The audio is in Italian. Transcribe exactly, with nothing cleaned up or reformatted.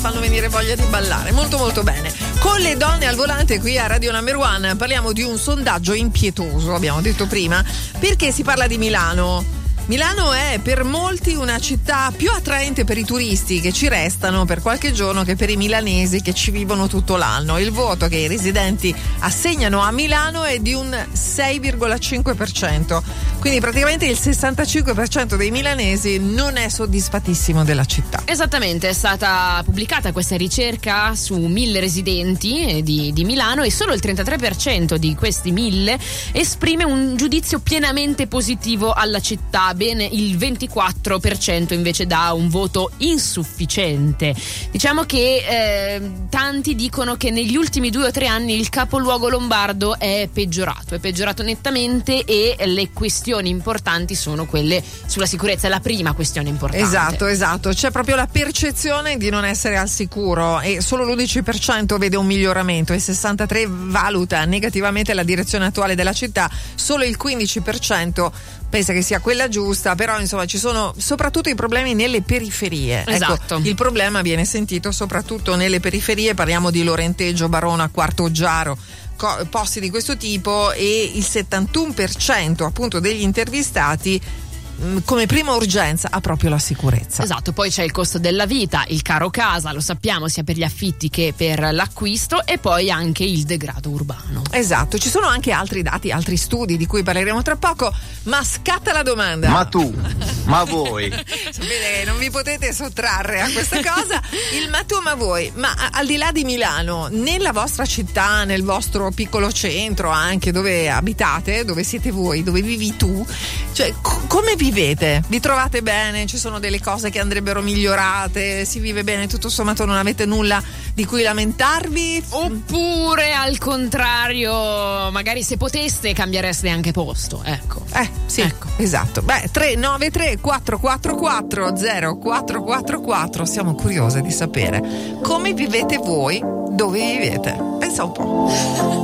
fanno venire voglia di ballare. Molto molto bene. Con le donne al volante qui a Radio Number One parliamo di un sondaggio impietoso, abbiamo detto prima, perché si parla di Milano. Milano è per molti una città più attraente per i turisti che ci restano per qualche giorno che per i milanesi che ci vivono tutto l'anno. Il voto che i residenti assegnano a Milano è di un sei virgola cinque per cento, quindi praticamente il sessantacinque per cento dei milanesi non è soddisfattissimo della città. Esattamente, è stata pubblicata questa ricerca su mille residenti di, di Milano e solo il trentatré per cento di questi mille esprime un giudizio pienamente positivo alla città. Bene, il ventiquattro per cento invece dà un voto insufficiente. Diciamo che eh, tanti dicono che negli ultimi due o tre anni il capoluogo lombardo è peggiorato, è peggiorato nettamente e le questioni importanti sono quelle sulla sicurezza, è la prima questione importante. Esatto, esatto, c'è proprio la percezione di non essere al sicuro e solo l'undici per cento vede un miglioramento, il sessantatré per cento valuta negativamente la direzione attuale della città, solo il quindici per cento pensa che sia quella giusta, però insomma ci sono soprattutto i problemi nelle periferie. Esatto. Ecco, il problema viene sentito soprattutto nelle periferie, parliamo di Lorenteggio, Barona, Quartoggiaro, co- posti di questo tipo, e il settantuno per cento appunto degli intervistati come prima urgenza ha proprio la sicurezza. Esatto, poi c'è il costo della vita, il caro casa, lo sappiamo, sia per gli affitti che per l'acquisto, e poi anche il degrado urbano. Esatto, ci sono anche altri dati, altri studi di cui parleremo tra poco, ma scatta la domanda. Ma tu, ma voi? Sapete, non vi potete sottrarre a questa cosa. Il ma tu, ma voi, ma al di là di Milano, nella vostra città, nel vostro piccolo centro anche dove abitate, dove siete voi, dove vivi tu, cioè c- come vivete? Vi trovate bene? Ci sono delle cose che andrebbero migliorate? Si vive bene? Tutto sommato non avete nulla di cui lamentarvi? Oppure al contrario, magari se poteste cambiereste anche posto, ecco. Eh, sì, ecco. Esatto. Beh, tre nove tre quattro quattro quattro zero quattro quattro quattro, siamo curiose di sapere come vivete voi, dove vivete. Pensa un po'.